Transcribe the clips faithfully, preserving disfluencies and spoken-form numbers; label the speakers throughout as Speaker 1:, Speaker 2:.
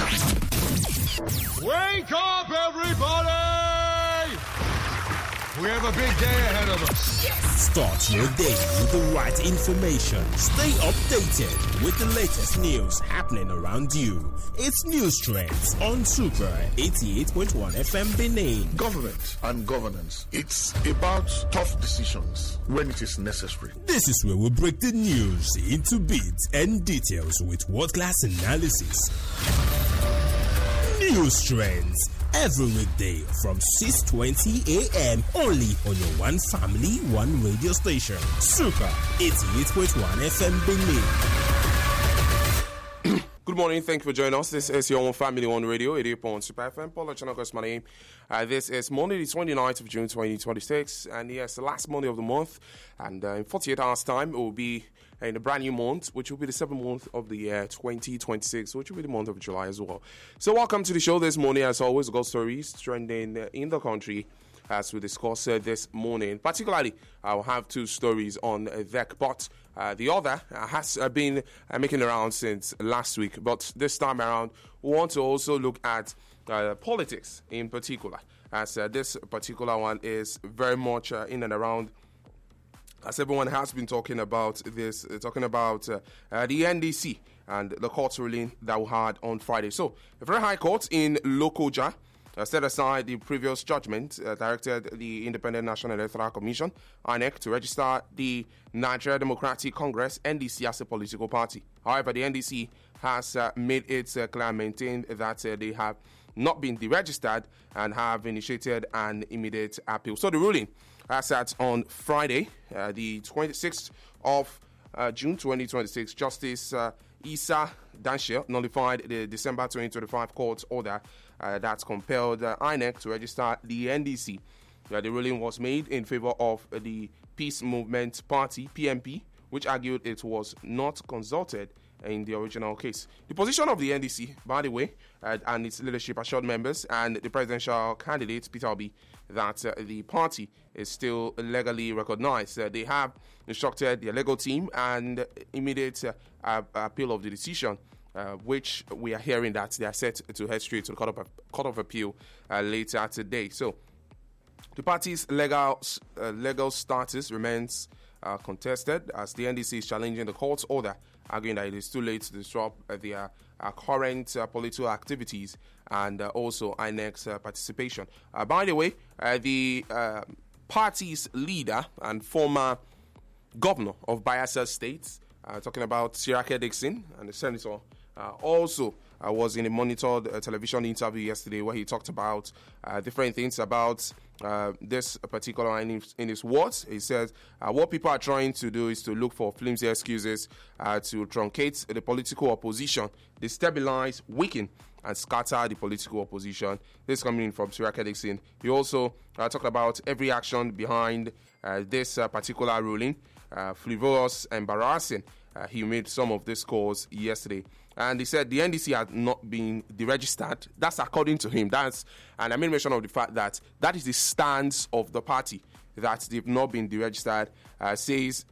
Speaker 1: Wake up, everybody! We have a big day ahead of us.
Speaker 2: Yes! Start your day with the right information. Stay updated with the latest news happening around you. It's News Trends on Super eighty-eight point one F M Benin.
Speaker 3: Government and governance. It's about tough decisions when it is necessary.
Speaker 2: This is where we break the news into bits and details with world-class analysis. News Trends every weekday from six twenty a.m. only on your one family, one radio station. Super eighty-eight point one F M Benin.
Speaker 4: Good morning, thank you for joining us. This is your own family on radio, eighty-eight point one Super F M. Paul Ochanoko is my name. Uh, this is Monday, the twenty-ninth of June, twenty twenty-six, and yes, the last Monday of the month. And uh, in forty-eight hours' time, it will be in a brand new month, which will be the seventh month of the year twenty twenty-six, which will be the month of July as well. So, welcome to the show this morning. As always, we've got stories trending uh, in the country as we discuss uh, this morning. Particularly, I'll have two stories on uh, V E C, but uh, the other uh, has uh, been uh, making around since last week. But this time around, we want to also look at uh, politics in particular, as uh, this particular one is very much uh, in and around, as everyone has been talking about this, uh, talking about uh, uh, the N D C and the court ruling that we had on Friday. So, the Very High Court in Lokoja Uh, set aside the previous judgment, uh, directed the Independent National Electoral Commission, I N E C, to register the Nigeria Democratic Congress, N D C, as a political party. However, the N D C has uh, made its uh, clear, maintained that uh, they have not been deregistered and have initiated an immediate appeal. So the ruling uh, sat on Friday, uh, the twenty-sixth of uh, June, twenty twenty-six. Justice uh, Issa Danshir nullified the December twenty twenty-five court order uh, that compelled uh, I N E C to register the N D C. Uh, the ruling was made in favor of uh, the Peace Movement Party, P M P, which argued it was not consulted in the original case. The position of the N D C, by the way, uh, and its leadership assured members and the presidential candidate, Peter Obi, that uh, the party is still legally recognized. Uh, they have instructed their legal team and immediate uh, appeal of the decision, uh, which we are hearing that they are set to head straight to the Court of, court of Appeal uh, later today. So, the party's legal uh, legal status remains uh, contested as the N D C is challenging the court's order, arguing that it is too late to disrupt uh, their uh, current uh, political activities and uh, also I N E C's uh, participation. Uh, by the way, uh, the uh, party's leader and former governor of Bayelsa State, uh, talking about Sirake Dixon, and the senator, uh, also uh, was in a monitored uh, television interview yesterday where he talked about uh, different things about uh, this particular in his, in his words. He says uh, what people are trying to do is to look for flimsy excuses uh, to truncate the political opposition, destabilize, weaken, and scatter the political opposition. This is coming in from Sirake Dixon. He also uh, talked about every action behind uh, this uh, particular ruling, uh, frivolous, embarrassing. Uh, he made some of these calls yesterday. And he said the N D C had not been deregistered. That's according to him. That's, and I made mention of the fact that that is the stance of the party, that they've not been deregistered, uh, says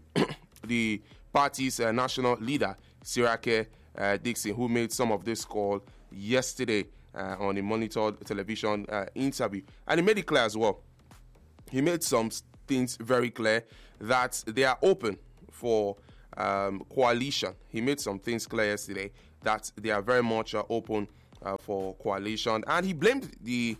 Speaker 4: the party's uh, national leader, Sirake uh, Dixon, who made some of this call yesterday uh, on a monitored television uh, interview. And he made it clear as well. He made some things very clear that they are open for um, coalition. He made some things clear yesterday that they are very much uh, open uh, for coalition. And he blamed the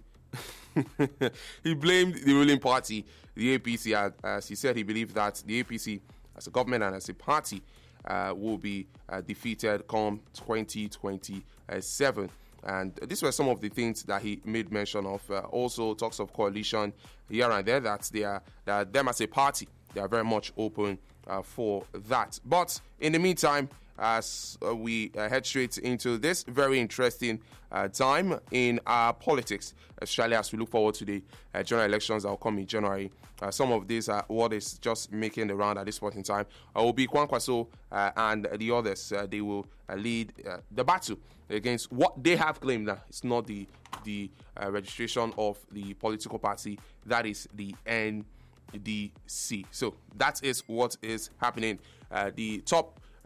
Speaker 4: he blamed the ruling party, the A P C, as, as he said he believed that the A P C as a government and as a party uh, will be uh, defeated come twenty twenty-seven. And these were some of the things that he made mention of. Uh, also talks of coalition here and there, that they are that them as a party, they are very much open uh, for that. But in the meantime, as uh, we uh, head straight into this very interesting uh, time in our politics, especially as we look forward to the uh, general elections that will come in January. Uh, some of these are what is just making the round at this point in time. Uh, will be Kwankwaso uh, and the others. Uh, they will uh, lead uh, the battle against what they have claimed that it's not the the uh, registration of the political party, that is the N D C. So that is what is happening. Uh, the top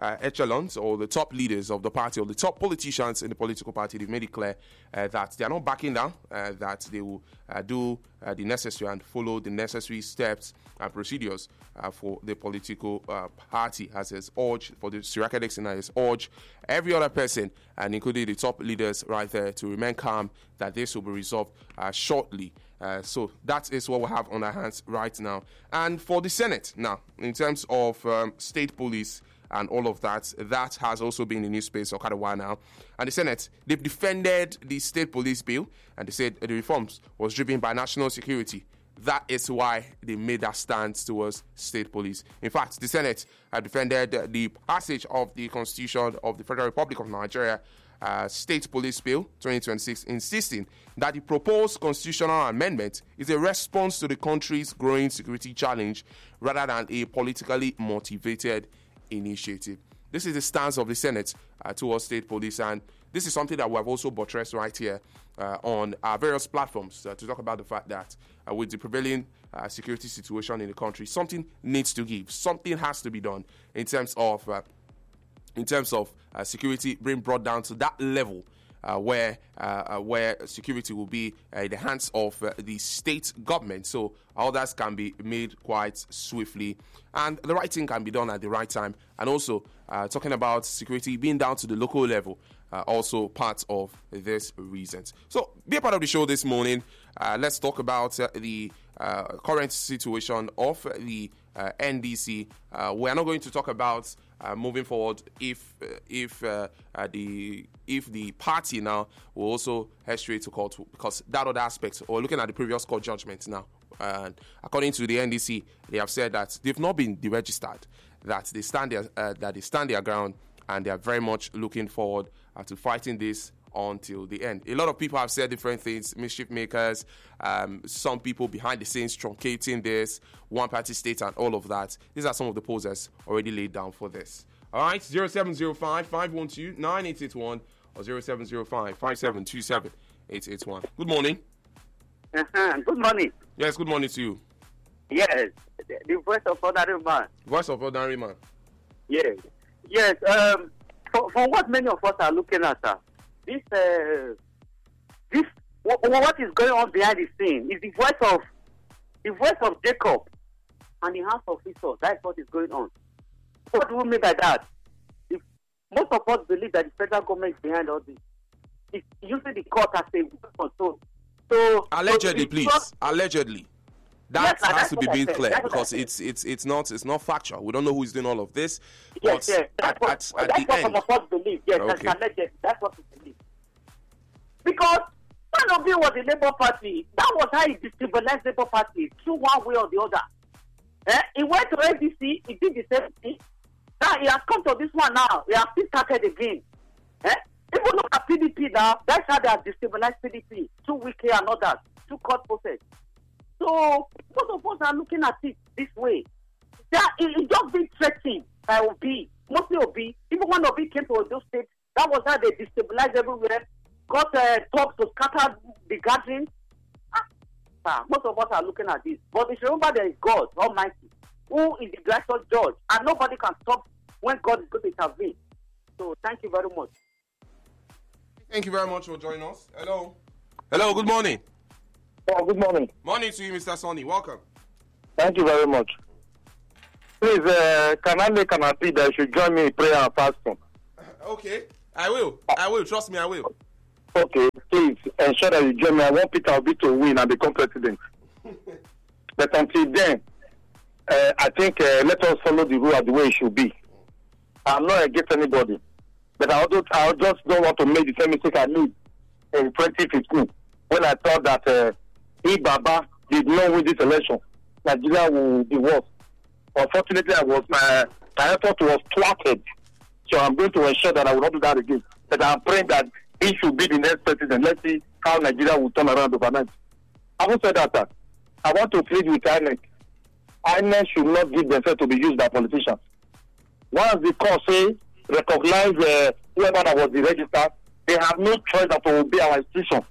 Speaker 4: uh, echelons or the top leaders of the party or the top politicians in the political party, they've made it clear uh, that they are not backing down, uh, that they will uh, do uh, the necessary and follow the necessary steps and procedures uh, for the political uh, party, as has urged, for the Siraka Dixon has urged every other person, and including the top leaders right there, to remain calm, that this will be resolved uh, shortly. Uh, so that is what we have on our hands right now. And for the Senate, now, in terms of um, state police and all of that, that has also been in the news space for quite a while now. And the Senate, they've defended the state police bill, and they said the reforms was driven by national security. That is why they made that stance towards state police. In fact, the Senate have defended the passage of the Constitution of the Federal Republic of Nigeria Uh, State Police Bill twenty twenty-six, insisting that the proposed constitutional amendment is a response to the country's growing security challenge rather than a politically motivated initiative. This is the stance of the Senate uh, towards state police, and this is something that we have also buttressed right here uh, on our various platforms uh, to talk about the fact that uh, with the prevailing uh, security situation in the country, something needs to give. Something has to be done in terms of uh, in terms of uh, security being brought down to that level uh, where uh, uh, where security will be uh, in the hands of uh, the state government. So all that can be made quite swiftly, and the right thing can be done at the right time. And also uh, talking about security being down to the local level, uh, also part of this reasons. So be a part of the show this morning. Uh, let's talk about uh, the uh, current situation of the uh, N D C. Uh, we are not going to talk about Uh, moving forward, if uh, if uh, uh, the if the party now will also head straight to court, because that other aspect, or looking at the previous court judgments now, and uh, according to the N D C, they have said that they've not been deregistered, that they stand their uh, that they stand their ground, and they are very much looking forward uh, to fighting this until the end. A lot of people have said different things, mischief makers, um, some people behind the scenes truncating this, one-party state and all of that. These are some of the posers already laid down for this. All right, zero seven zero five, five one two, nine eight eight one or zero seven zero five, five seven two seven, eight eight one. Good morning.
Speaker 5: Uh-huh. Good morning.
Speaker 4: Yes, good morning to you.
Speaker 5: Yes, the, the voice of ordinary man.
Speaker 4: Voice of ordinary man.
Speaker 5: Yes, yes. Um, for, for what many of us are looking at, uh, this, uh, this, what, what is going on behind the scene is the voice of, the voice of Jacob and the house of Esau. That's what is going on. What do we mean by that? If most of us believe that the federal government is behind all this. It's using the court as a weapon. So, so
Speaker 4: allegedly,
Speaker 5: so
Speaker 4: please,
Speaker 5: not,
Speaker 4: allegedly. That
Speaker 5: yes,
Speaker 4: has to be made clear,
Speaker 5: that's
Speaker 4: because it's it's it's not it's not factual. We don't know who is doing all of this.
Speaker 5: Yes, yes. That's
Speaker 4: at,
Speaker 5: what,
Speaker 4: at,
Speaker 5: well,
Speaker 4: at
Speaker 5: that's
Speaker 4: the
Speaker 5: what
Speaker 4: end,
Speaker 5: some of us believe. Yes,
Speaker 4: okay.
Speaker 5: that's alleged. That's what we believe. Because one of you was the Labour Party. That was how he destabilized Labour Party through one way or the other. Eh? He went to A D C. He did the same thing. Now he has come to this one. Now he has still started again. Eh? Even look at P D P now. That's how they have destabilized P D P. Two wiki and others. Two court process. So most of us are looking at it this way. That it, it just been threatened by O B, mostly O B. Even when O B came to those states, that was how they destabilized everywhere. Got uh, talks to scatter the gatherings. Ah, ah, most of us are looking at this, but we should remember there is God Almighty, who is the righteous judge, and nobody can stop when God is going to intervene. So thank you very much.
Speaker 4: Thank you very much for joining us. Hello. Hello. Good morning.
Speaker 6: Oh, good morning.
Speaker 4: Morning to you, Mister Sonny. Welcome.
Speaker 6: Thank you very much. Please, uh, can I make an appeal that you should join me in prayer and fasting?
Speaker 4: Okay, I will. I will. Trust me, I will.
Speaker 6: Okay, please ensure that you join me. I want Peter Obi to win and become president. But until then, uh, I think uh, let us follow the rule the way it should be. I'm not against anybody, but I, also, I just don't want to make the same mistake I made in twenty fifteen when I thought that uh, if Baba did not win this election, Nigeria will be worse. Unfortunately, I was my, my effort was thwarted, so I'm going to ensure that I will not do that again. But I'm praying that he should be the next president. Let's see how Nigeria will turn around overnight. Having said that, sir, I want to plead with I N E C. I N E C should not give themselves to be used by politicians. Once the court say recognize uh, whoever that was the register, they have no choice but to obey our institution.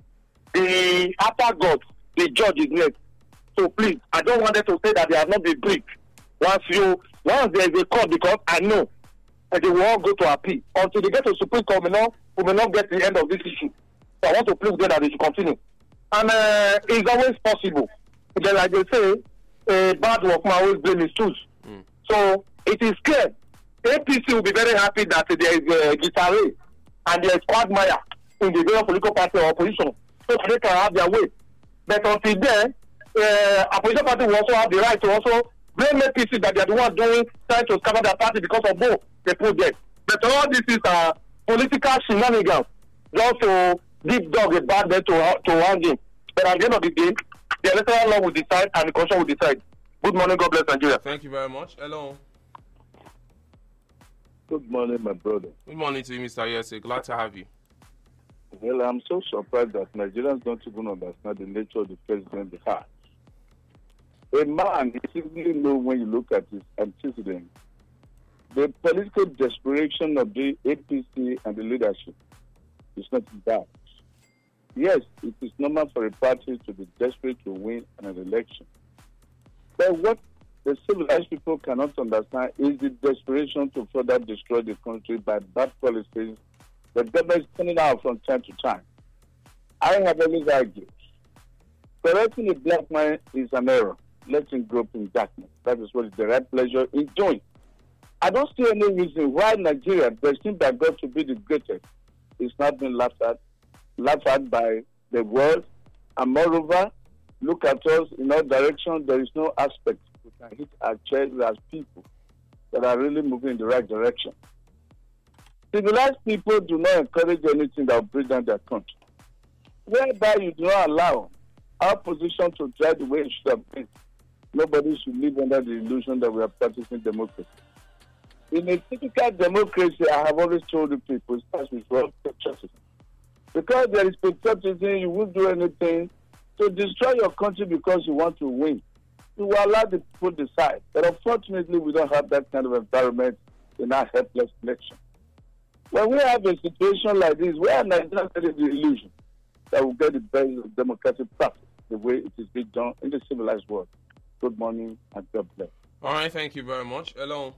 Speaker 6: The after God, the judge is next. So please, I don't want them to say that they have not been briefed. Once you, once there is a court, because I know and they will all go to appeal. Until they get to Supreme Court, we, not, we may not get the end of this issue. So I want to please God that they should continue. And uh, it's always possible. Then, like they say, a bad workman always blame his tools. Mm. So it is clear. A P C will be very happy that there is a guitar and there is quagmire in the various political party or opposition, so they can have their way. But until then, uh, opposition party will also have the right to also blame A P C that they are the one doing, trying to scatter their party because of both they put there. But all this is uh, political shenanigans, just to give dog a bad day to, to hang him. But at the end of the day, the electoral law will decide and the constitution will decide. Good morning, God bless Nigeria.
Speaker 4: Thank you very much. Hello.
Speaker 7: Good morning, my brother.
Speaker 4: Good morning to you, Mister Yese. Glad to have you.
Speaker 7: Well, I'm so surprised that Nigerians don't even understand the nature of the president they have. A man, you simply know when you look at his antecedents, the political desperation of the A P C and the leadership is not in doubt. Yes, it is normal for a party to be desperate to win an election. But what the civilized people cannot understand is the desperation to further destroy the country by bad policies the government is turning out from time to time. I have always argued, correcting a black man is an error. Let him grow up in darkness. That is what is the right pleasure in doing. I don't see any reason why Nigeria, destined by God to be the greatest, is not being laughed at, laughed at by the world. And moreover, look at us in all directions. There is no aspect we can hit our chest as people that are really moving in the right direction. Civilized people do not encourage anything that will bring down their country. Whereby you do not allow our position to drive the way it should have been, nobody should live under the illusion that we are practicing democracy. In a typical democracy, I have always told the people, it starts with patriotism. Because there is patriotism, you won't do anything to destroy your country because you want to win. You will allow the people to decide. But unfortunately, we don't have that kind of environment in our helpless election. When we have a situation like this, we are not getting the illusion that we'll get the best democratic practice the way it is being done in the civilized world. Good morning and God bless.
Speaker 4: All right, thank you very much. Hello.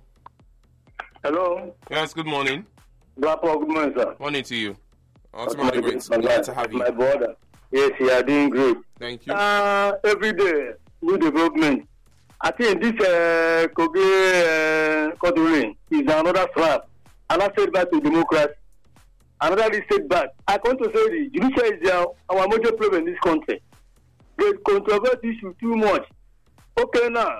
Speaker 6: Hello.
Speaker 4: Yes, good morning.
Speaker 6: Good morning, sir.
Speaker 4: Morning to you. Ultimately, great. Glad to have you.
Speaker 6: My brother. Yes, you are doing great.
Speaker 4: Thank you.
Speaker 6: Uh, every day, new development. I think this uh, Kogi uh, Koduri is another slap. Another setback to democracy. Another setback. I want to say the judiciary is uh, our major problem in this country. The controversy issue too much. Okay, now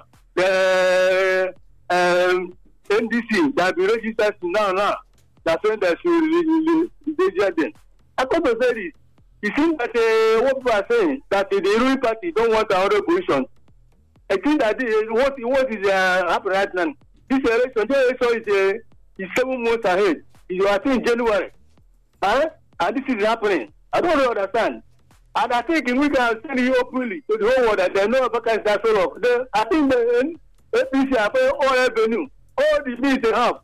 Speaker 6: the um, N D C that be registered now now. That's when they should register them. I want to say this. It seems that uh, what people are saying that uh, the ruling party don't want another position. I think that uh, what what is uh, happening right now. This election, this election is uh, is seven months ahead. It's I think January. Huh? And this is happening. I don't really understand. And I think we can send you openly to the whole world that there are no vacancies that sort of. The, I think the A P C have all avenue, all the means they have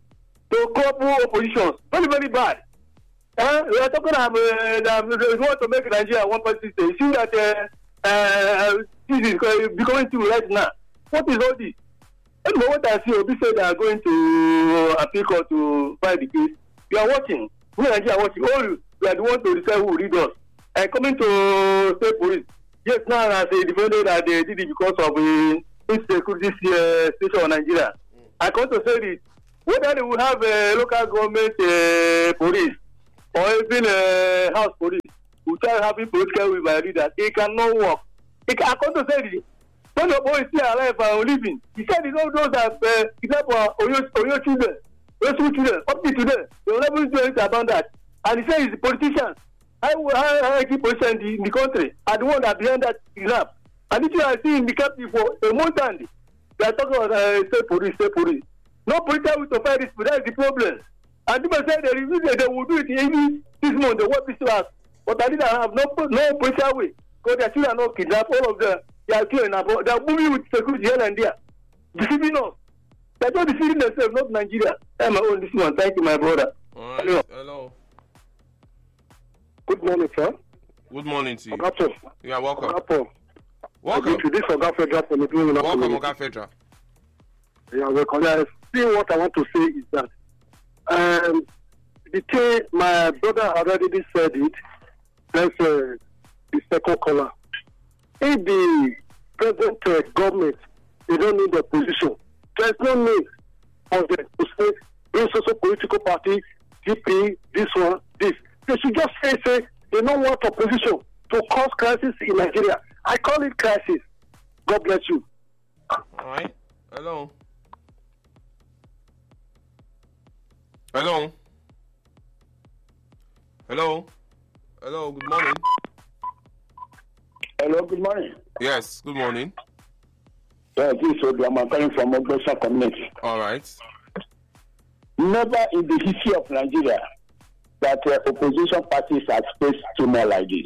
Speaker 6: to couple oppositions. Very, very bad. Uh, we are talking about uh, that we want to make Nigeria one party state. You see that uh, uh, this is becoming too right now. What is all this? Anyway, what I see, Obi said they are going to appeal court to file the case. You are watching. We are watching. All you, we are the one to decide who will read us. And coming to state police, yes, now as they defended that they did it because of the insecurity uh, situation of Nigeria. Mm. I come to say this. Whether they will have a uh, local government uh, police or even a uh, house police who try having political will by leaders, it cannot work. It can, I come to say this. When the boy is still alive and living, he said it's all those that uh, kidnap our Oyo, Oyo children, Oyo school children, up to today. They will never do anything about that. And he said it's politicians. How high key position in the, in the country are the one that behind that kidnap. And this I see in the country for a month and they are talking about uh, state police, state police. No political will to fight this, but that is the problem. And people say they review they will do it even this month, they want this last. But I didn't have no no political way. Because their children are not kidnapped, all of them, they are killing up. They are moving with security here and there. Deceiving us. They are not deceiving themselves, not Nigeria. I am my own this one. Thank you, my brother.
Speaker 4: All right. Hello. Hello.
Speaker 6: Good morning, sir.
Speaker 4: Good morning to you.
Speaker 6: Ogapo.
Speaker 4: Yeah, welcome.
Speaker 6: Ogapo.
Speaker 4: Welcome.
Speaker 6: To this Oga Fedra from the
Speaker 4: Welcome, Oga Fedra.
Speaker 6: Yeah, welcome. Yeah, see what I want to say is that
Speaker 8: Um, the thing, my brother already said it. That's uh, the second caller. If the present uh, government, they don't need the position, there's no need for them to say, this social political party, G P, this one, this. They should just say, say they don't want opposition to cause crisis in Nigeria. I call it crisis. God bless you.
Speaker 4: All right. Hello. Hello. Hello. Hello. Good morning.
Speaker 6: Hello, good morning.
Speaker 4: Yes. Good morning.
Speaker 6: Yeah, this is Odu. I'm calling from Ogbosa community.
Speaker 4: All right.
Speaker 6: Never in the history of Nigeria that uh, opposition parties have faced too much like this.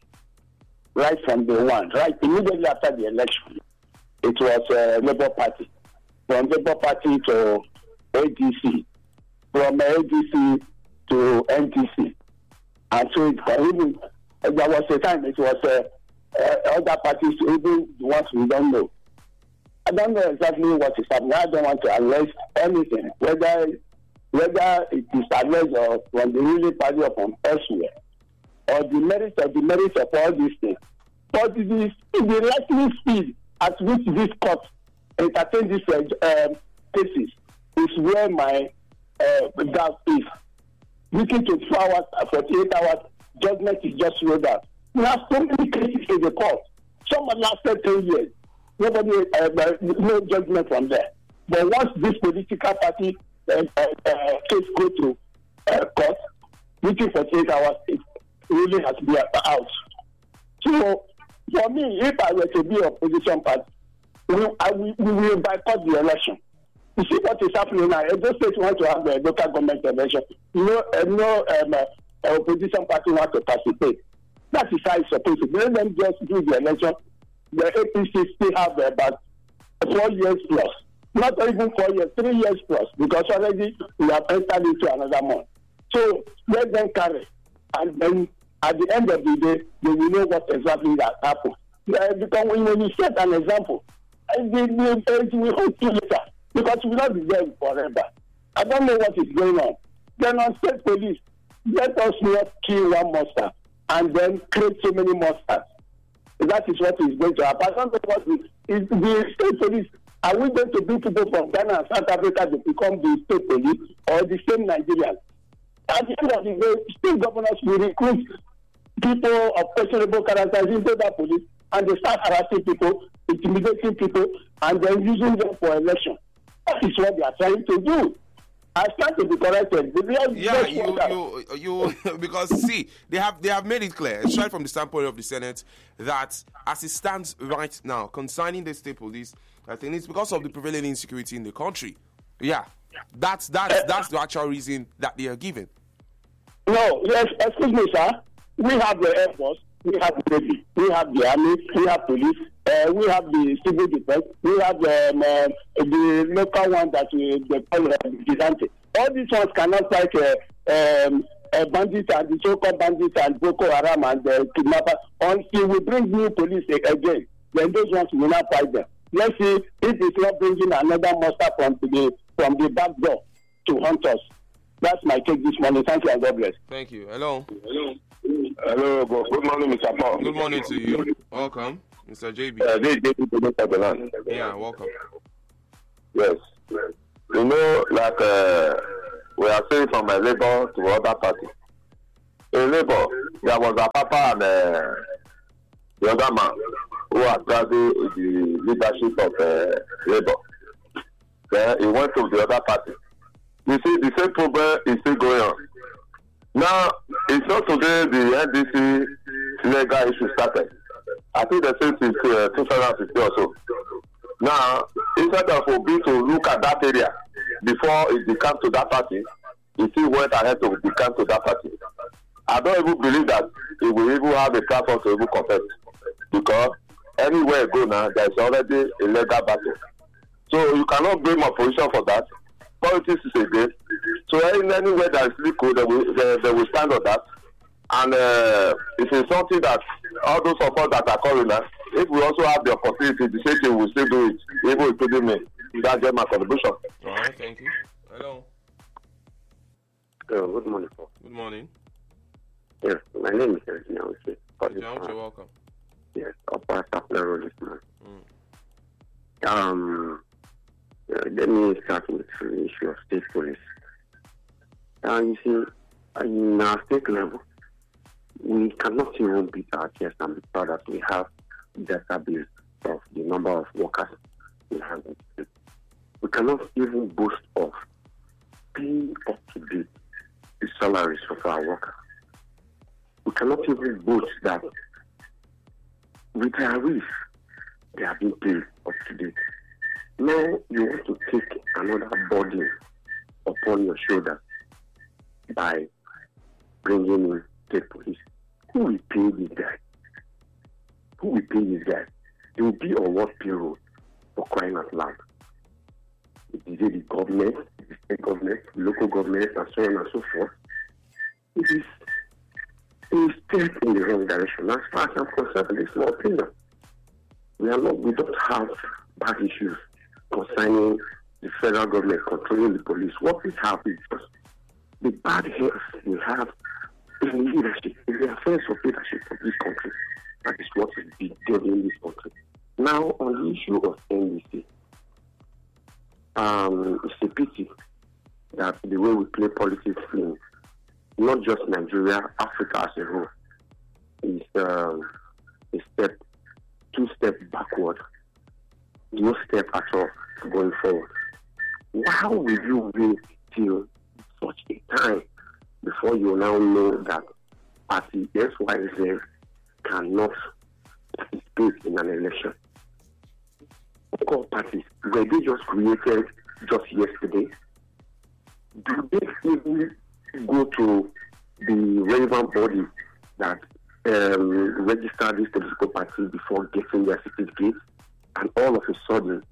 Speaker 6: Right from the one, right immediately after the election, it was uh, Labour Party. From Labour Party to A D C, from A D C to N T C. And so it, even uh, there was a time it was uh, uh, other parties, even the ones we don't know. I don't know exactly what is happening. I don't want to allege anything, whether whether it is alleged or from the ruling party or from elsewhere, or the merits of the merits of all these things. But the, the lightning speed at which this court entertain these uh, um, cases is where my uh, doubt is. Within twenty-four hours, forty-eight hours, judgment is just rolled out. We have so many cases in the court. Some have lasted ten years. Nobody, uh, no judgment from there. But once this political party uh, uh, uh, case go to uh, court, within forty-eight hours, it really has to be out. So, for me, if I were to be a opposition party, we, I, we, we will boycott the election. You see what is happening now. Edo State want to have the local government election. No, uh, no um, uh, opposition party want to participate. That is how it's supposed to be. Let them just do the election. The A P C still have about four years plus. Not even four years, three years plus, because already we have entered into another month. So let them carry. And then at the end of the day, they will know what exactly that happened. Uh, because when, when you set an example, and they, they, they will hold you later, because we will not be there forever. I don't know what is going on. Then on state police, let us not kill one monster and then create so many monsters. That is what is going to happen. I don't know what is, is the state police. Are we going to bring people from Ghana and South Africa to become the state police or the same Nigerians? At the end of the day, state governors will recruit people of questionable characters into that police, and they start harassing people, intimidating people, and then using them for election. That is what they are trying to do. I stand to be corrected.
Speaker 4: Yeah, you, you, you, because see, they have they have made it clear, straight from the standpoint of the Senate, that as it stands right now, concerning the state police, I think it's because of the prevailing insecurity in the country. Yeah, that's that's uh, that's the actual reason that they are given.
Speaker 6: No, yes, excuse me, sir. We have the Air Force, we have the Navy, we have the Army, we have police. Uh, we have the civil defense, we have um, uh, the local one that we they call uh, vigilante. All these ones cannot fight uh, um, uh, bandits and the so-called bandits and Boko Haram and the uh, kidnappers until we bring new police again. Then those ones will not fight them. Let's see if it's not bringing another monster from the from the back door to hunt us. That's my take this morning. Thank you and God bless.
Speaker 4: Thank you. Hello.
Speaker 6: Hello. Hello. Good morning, Mister Paul.
Speaker 4: Good morning to you. Welcome. Mister J B.
Speaker 6: Uh, this is J B from the land.
Speaker 4: Yeah, welcome.
Speaker 6: Yes. You know, like uh, we are saying from a Labour to other party. In Labour, there was a Papa and uh, the other man who was grabbing the leadership of uh, Labour. Then he went to the other party. You see, the same problem is still going on. Now, it's not today the N D C legal issue started. I think the same since uh, two thousand fifteen or so. Now, instead of Obi to look at that area before it becomes to that party, he still went ahead to become to that party. I don't even believe that he will even have a platform to even contest, because anywhere you go now, there is already a legal battle. So you cannot blame opposition for that. Politics is a game. So in any way that is legal, they will, they, they will stand on that. And uh, it is something that all those of us that are calling us, if we also have the opportunity, the same thing, we still do it, even including me. That's just my contribution.
Speaker 4: All right, thank you. Hello.
Speaker 9: So, good morning, Paul.
Speaker 4: Good morning.
Speaker 9: Yes, my name is Regina. Okay.
Speaker 4: John, you're welcome.
Speaker 9: Yes, Upper Sapler Road this month.
Speaker 4: Mm.
Speaker 9: Um, uh, let me start with the issue of state police. Uh, you see, in our state level, we cannot even beat our chest and be proud that we have database of the number of workers we have in the state. We cannot even boast of paying up to date the salaries of our workers. We cannot even boast that retirees, they have been paid up to date. Now you want to take another burden upon your shoulders by bringing in state police. Who will pay these guys? Who will pay these guys? They will be on what payroll for crying out loud? It is the government, the state government, the local government, and so on and so forth. It is a step in the wrong direction. As far as I'm concerned, this is my opinion. We are not, we don't have bad issues concerning the federal government controlling the police. What we have is just the bad health we have in leadership, in the affairs of leadership of this country. That is what is being done in this country. Now, on the issue of N D C, um, it's a pity that the way we play politics in not just Nigeria, Africa as a whole, is um, a step, two steps backward, no step at all going forward. Why will you wait till such a time before you now know that party X Y Z cannot participate in an election? All parties, were they just created just yesterday? Do they even go to the relevant body that um, register this political party before getting their certificate, and all of a sudden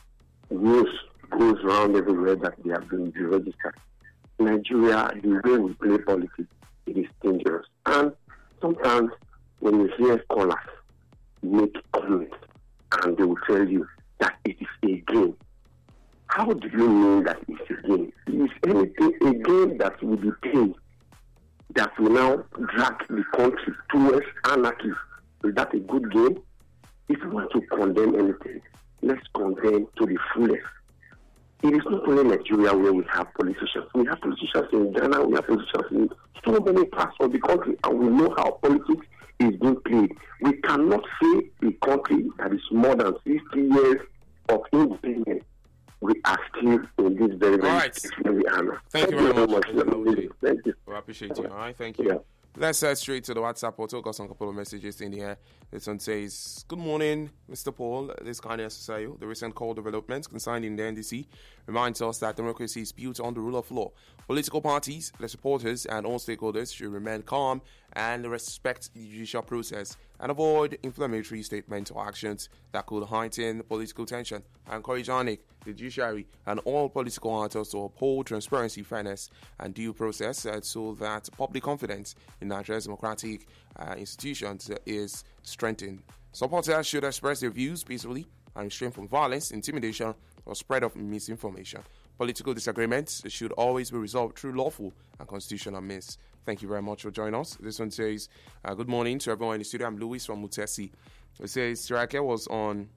Speaker 9: news goes around everywhere that they have been deregistered? Nigeria, the way we play politics, it is dangerous. And sometimes when you hear callers make comments and they will tell you that it is a game, how do you mean that it's a game? Is anything a game that will be played that will now drag the country towards anarchy? Is that a good game? If you want to condemn anything, let's condemn to the fullest. It is not only Nigeria where we have politicians. We have politicians in Ghana, we have politicians in so many parts of the country, and we know how politics is being played. We cannot say a country that is more than sixty years of independence, we are still in this very, very
Speaker 4: right.
Speaker 9: situation we are now.
Speaker 4: Thank, Thank you very much. much.
Speaker 9: Thank you.
Speaker 4: We appreciate you. All right, thank you. Yeah. Let's head straight to the WhatsApp. We'll talk us on a couple of messages in here. This one says, good morning, Mister Paul. This kind of necessary. The recent call developments concerning the N D C reminds us that democracy is built on the rule of law. Political parties, the supporters, and all stakeholders should remain calm and respect the judicial process and avoid inflammatory statements or actions that could heighten political tension. I encourage I N E C, the judiciary, and all political actors to uphold transparency, fairness, and due process uh, so that public confidence in Nigeria's democratic uh, institutions uh, is strengthened. Supporters should express their views peacefully and refrain from violence, intimidation, or spread of misinformation. Political disagreements should always be resolved through lawful and constitutional means. Thank you very much for joining us. This one says, uh, good morning to everyone in the studio. I'm Louis from Mutesi. It says, Tirake was on,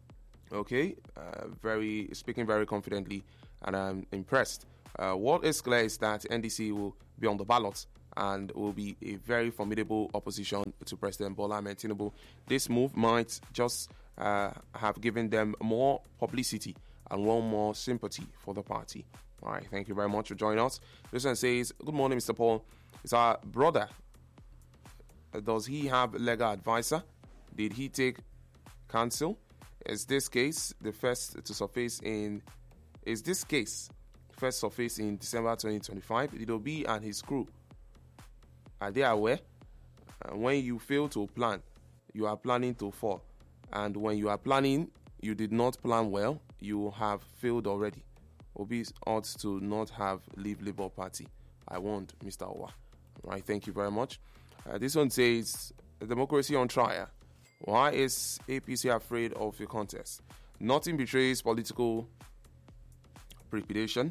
Speaker 4: okay, uh, very speaking very confidently, and I'm impressed. Uh, what is clear is that N D C will be on the ballot and will be a very formidable opposition to President Bola Ahmed Tinubu. This move might just uh, have given them more publicity and one more sympathy for the party. All right, thank you very much for joining us. This one says, good morning, Mister Paul. It's our brother. Does he have legal advisor? Did he take counsel? Is this case the first to surface in? Is this case first surfaced in December twenty twenty-five? Did Obi and his crew, are they aware? Uh, when you fail to plan, you are planning to fall, and when you are planning, you did not plan well. You have failed already. Obi ought to not have leave Labour Party. I want Mister Owa. Right, thank you very much. Uh, this one says, democracy on trial. Why is A P C afraid of a contest? Nothing betrays political trepidation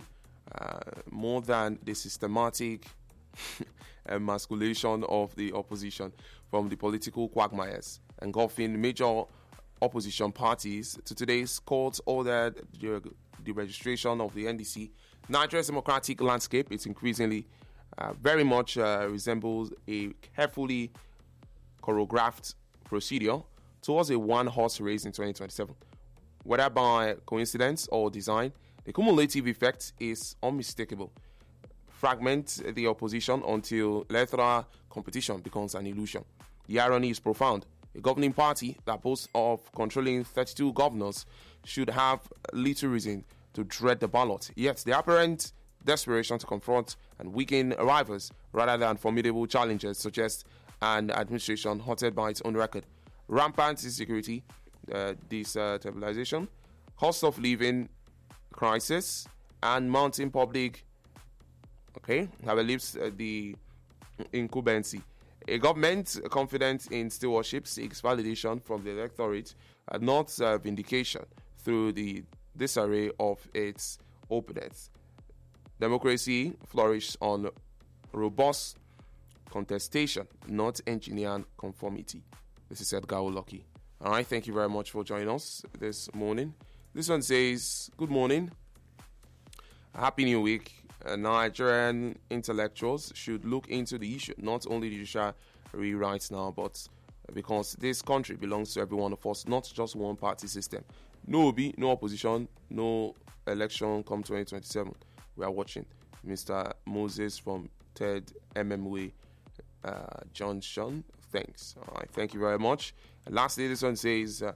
Speaker 4: uh, more than the systematic emasculation of the opposition from the political quagmires engulfing major opposition parties. To today's court ordered the, the registration of the N D C. Nigeria's democratic landscape is increasingly uh, very much uh, resembles a carefully choreographed procedure towards a one-horse race in twenty twenty-seven. Whether by coincidence or design, the cumulative effect is unmistakable. Fragment the opposition until electoral competition becomes an illusion. The irony is profound. A governing party that boasts of controlling thirty-two governors should have little reason to dread the ballot. Yet the apparent desperation to confront and weaken rivals rather than formidable challenges suggests an administration haunted by its own record. Rampant insecurity, uh, destabilization, cost of living crisis, and mounting public, okay, have eclipsed uh, the incumbency. A government confident in stewardship seeks validation from the electorate, uh, not uh, vindication through the disarray of its opponents. Democracy flourishes on robust contestation, not engineered conformity. This is Edgar Oloki. All right, thank you very much for joining us this morning. This one says, good morning. Happy New Week. Uh, Nigerian intellectuals should look into the issue, not only the judiciary right now, but because this country belongs to every one of us, not just one party system. No Obi, no opposition, no election come twenty twenty-seven. We are watching. Mister Moses from Ted M M W uh, Johnson. Thanks. All right, thank you very much. And lastly, this one says, uh,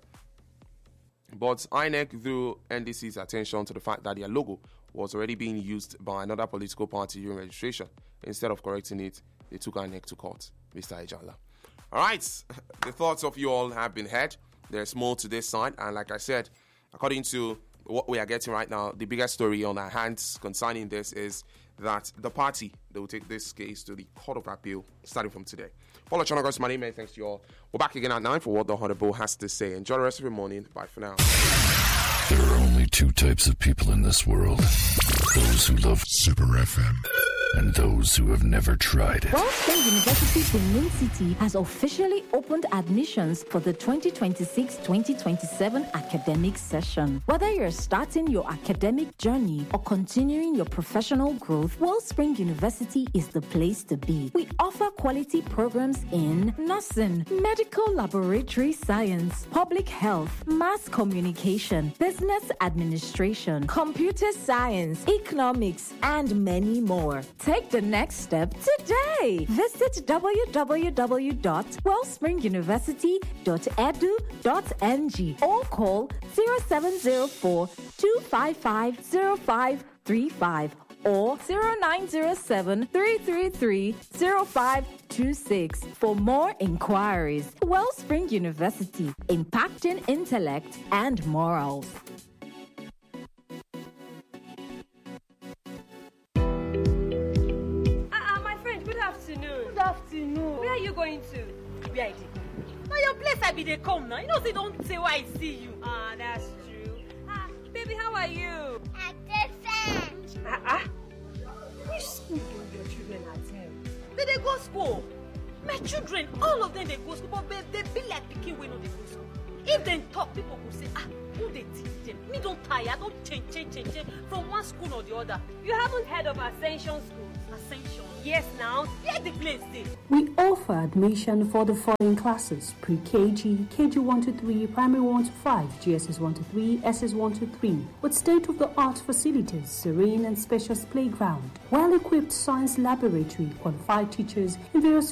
Speaker 4: but I N E C drew N D C's attention to the fact that their logo was already being used by another political party during registration. Instead of correcting it, they took I N E C to court. Mister Ejala. All right, the thoughts of you all have been heard. There's more to this side, and like I said, according to what we are getting right now, the biggest story on our hands concerning this is that the party, they will take this case to the Court of Appeal starting from today. Paul Ochonogos, my name, and thanks to you all. We're back again at nine for what the Honorable has to say. Enjoy the rest of your morning. Bye for now.
Speaker 10: There are only two types of people in this world. Those who love Super F M and those who have never tried it.
Speaker 11: Wellspring University Benin City has officially opened admissions for the twenty twenty-six twenty twenty-seven academic session. Whether you're starting your academic journey or continuing your professional growth, Wellspring University is the place to be. We offer quality programs in nursing, medical laboratory science, public health, mass communication, business administration, computer science, economics, and many more. Take the next step today. Visit w w w dot wellspring university dot edu dot n g or call zero seven zero four, two five five, zero five three five or zero nine zero seven, three three three, zero five two six for more inquiries. Wellspring University, impacting intellect and morals.
Speaker 12: Good afternoon. Where are you going to? Where I dey? Now your place I be dey come now. You know say don't say why I see you. Ah, that's true. Ah, baby, how are you?
Speaker 13: I'm different.
Speaker 12: Ah, ah. Which school do your children attend? They dey go school. My children, all of them they go school, but they, they be like pikin wey no dey go school. If they talk, people will say, ah, who they teach them? Me don't tire, don't change, change, change, change from one school or the other. You haven't heard of Ascension School? Ascension? Yes, now. Where the place is?
Speaker 14: We offer admission for the following classes: pre-K G, K G one to three, Primary one to five, G S S one to three, S S one to three, with state-of-the-art facilities, serene and spacious playground, well-equipped science laboratory, qualified teachers in various